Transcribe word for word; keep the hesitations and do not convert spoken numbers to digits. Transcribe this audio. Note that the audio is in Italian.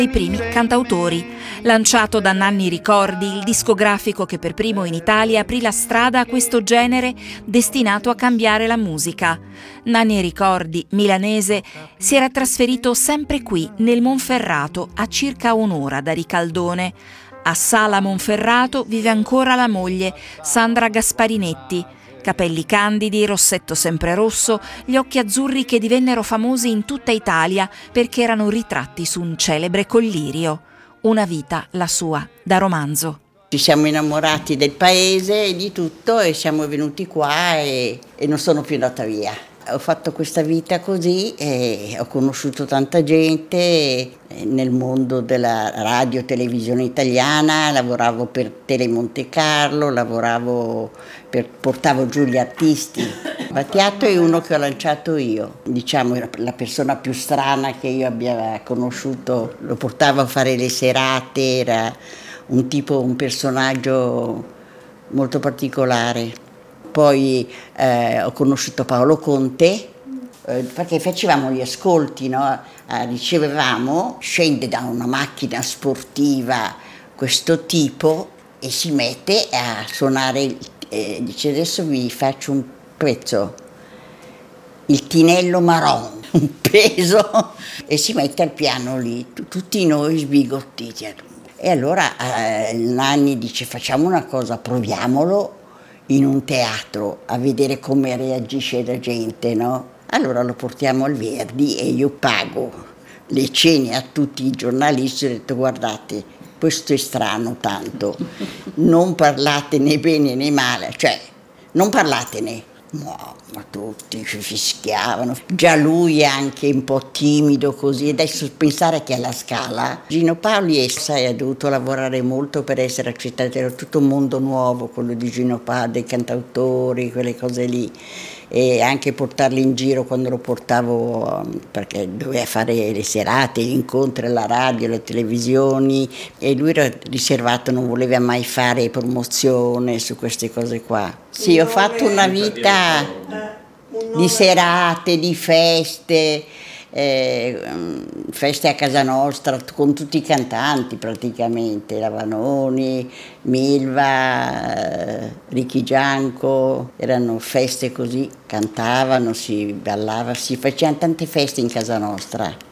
dei primi cantautori. Lanciato da Nanni Ricordi, il discografico che per primo in Italia aprì la strada a questo genere destinato a cambiare la musica. Nanni Ricordi, milanese, si era trasferito sempre qui, nel Monferrato, a circa un'ora da Ricaldone. A Sala Monferrato vive ancora la moglie, Sandra Gasparinetti. Capelli candidi, rossetto sempre rosso, gli occhi azzurri che divennero famosi in tutta Italia perché erano ritratti su un celebre collirio. Una vita, la sua, da romanzo. Ci siamo innamorati del paese e di tutto e siamo venuti qua e, e non sono più andata via. Ho fatto questa vita così e ho conosciuto tanta gente nel mondo della radio televisione italiana, lavoravo per Tele Monte Carlo, lavoravo per, portavo giù gli artisti. Battiato è uno che ho lanciato io, diciamo la persona più strana che io abbia conosciuto, lo portavo a fare le serate, era un tipo, un personaggio molto particolare. Poi eh, ho conosciuto Paolo Conte, eh, perché facevamo gli ascolti, no? eh, ricevevamo, scende da una macchina sportiva questo tipo e si mette a suonare, eh, dice adesso vi faccio un pezzo, il Tinello Marron, un peso, e si mette al piano lì, t- tutti noi sbigottiti. E allora eh, Nanni dice facciamo una cosa, proviamolo in un teatro a vedere come reagisce la gente, no? Allora lo portiamo al Verdi e io pago le cene a tutti i giornalisti e ho detto guardate, questo è strano tanto, non parlate né bene né male, cioè non parlatene. No, ma tutti ci fischiavano, già lui è anche un po' timido così, adesso pensare che alla Scala Gino Paoli sai, ha dovuto lavorare molto per essere accettato, era tutto un mondo nuovo quello di Gino Paoli, dei cantautori, quelle cose lì, e anche portarli in giro quando lo portavo, perché doveva fare le serate, gli incontri alla radio, alle televisioni, e lui era riservato, non voleva mai fare promozione su queste cose qua. Sì, ho fatto una vita di serate, di feste, eh, feste a casa nostra con tutti i cantanti praticamente, la Vanoni, Milva, eh, Ricky Gianco, erano feste così, cantavano, si ballava, si facevano tante feste in casa nostra.